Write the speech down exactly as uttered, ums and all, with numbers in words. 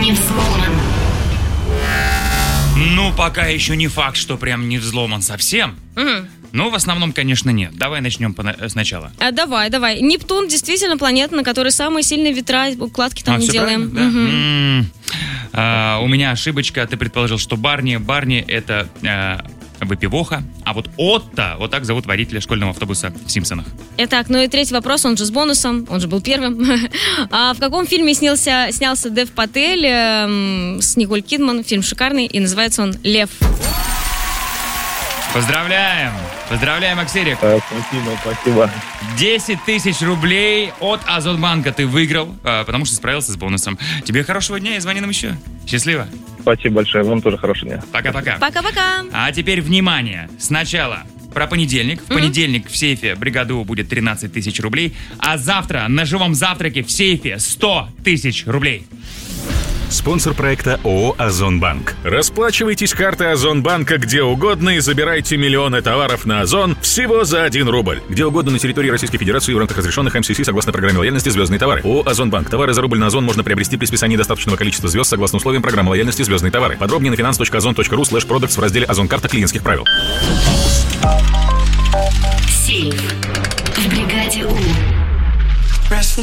не взломан. Ну, пока еще не факт, что прям не взломан совсем. Угу. Ну, в основном, конечно, нет. Давай начнем пона- сначала. А, давай, давай. Нептун действительно планета, на которой самые сильные ветра, укладки там А, не всё делаем. правильно, да? Мгм. М, а, у меня ошибочка. Ты предположил, что Барни. Барни — это а, выпивоха. А вот Отто, вот так зовут водителя школьного автобуса в «Симпсонах». Итак, ну и третий вопрос, он же с бонусом, он же был первым. А в каком фильме снялся, снялся Дев Патель эм, с Николь Кидман? Фильм шикарный, и называется он «Лев». Поздравляем! Поздравляем, Аксерик! А, спасибо, спасибо. десять тысяч рублей от Озонбанка ты выиграл, а, потому что справился с бонусом. Тебе хорошего дня и звони нам еще. Счастливо. Спасибо большое, вам тоже хорошего дня. Пока-пока. Пока-пока. А теперь внимание. Сначала про понедельник. В понедельник в сейфе бригады У будет тринадцать тысяч рублей, а завтра на живом завтраке в сейфе сто тысяч рублей. Спонсор проекта ООО «Озонбанк». Расплачивайтесь картой Озонбанка где угодно и забирайте миллионы товаров на Озон всего за один рубль. Где угодно на территории Российской Федерации в рамках разрешенных эм си си согласно программе лояльности «Звездные товары». ООО «Озонбанк». Товары за рубль на Озон можно приобрести при списании достаточного количества звезд согласно условиям программы лояльности «Звездные товары». Подробнее на finance точка озон точка ру слэш продактс в разделе «Озон карта клиентских правил». Сейф в бригаде У.